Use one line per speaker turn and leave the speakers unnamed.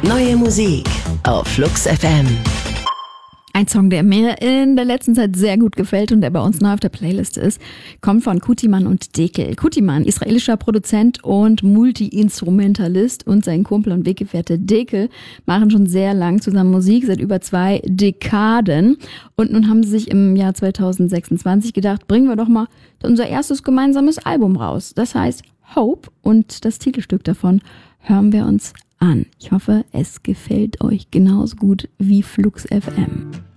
Neue Musik auf Flux FM.
Ein Song, der mir in der letzten Zeit sehr gut gefällt und der bei uns neu auf der Playlist ist, kommt von Kutiman und Dekel. Kutiman, israelischer Produzent und Multi-Instrumentalist, und sein Kumpel und Weggefährte Dekel machen schon sehr lang zusammen Musik, seit über 2 Dekaden. Und nun haben sie sich im Jahr 2026 gedacht, bringen wir doch mal unser erstes gemeinsames Album raus. Das heißt Hope, und das Titelstück davon hören wir uns an. Ich hoffe, es gefällt euch genauso gut wie Flux FM.